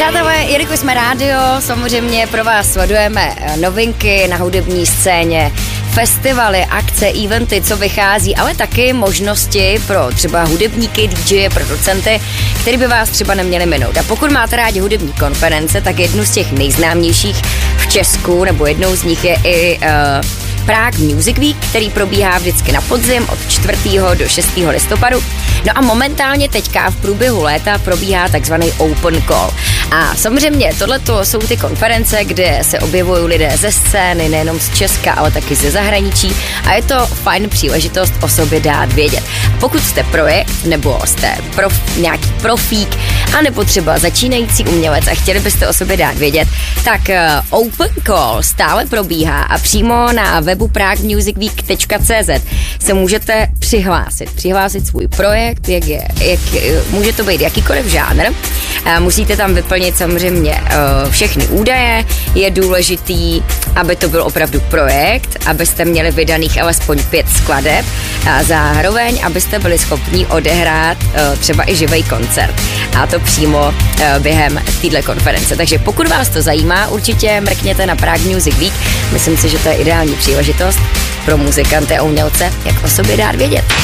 Přátelé, jelikož jsme rádio, samozřejmě pro vás sledujeme novinky na hudební scéně, festivaly, akce, eventy, co vychází, ale taky možnosti pro třeba hudebníky, DJe, producenty, který by vás třeba neměli minout. A pokud máte rádi hudební konference, tak jednu z těch nejznámějších v Česku, nebo jednou z nich je i Prague Music Week, který probíhá vždycky na podzim od 4. do 6. listopadu. No a momentálně teďka v průběhu léta probíhá takzvaný Open Call. A samozřejmě tohleto jsou ty konference, kde se objevují lidé ze scény, nejenom z Česka, ale taky ze zahraničí a je to fajn příležitost o sobě dát vědět. Pokud jste projekt, nebo jste nějaký profík, anebo třeba začínající umělec a chtěli byste o sobě dát vědět, tak Open Call stále probíhá a přímo na webu praguemusicweek.cz se můžete přihlásit svůj projekt, může to být jakýkoliv žánr. Musíte tam vyplnit samozřejmě všechny údaje, je důležitý, aby to byl opravdu projekt, abyste měli vydaných alespoň 5 skladeb a zároveň, abyste byli schopni odehrát třeba i živý koncert. A to přímo během téhle konference. Takže pokud vás to zajímá, určitě mrkněte na Prague Music Week. Myslím si, že to je ideální příležitost pro muzikanty a umělce, jak o sobě dát vědět.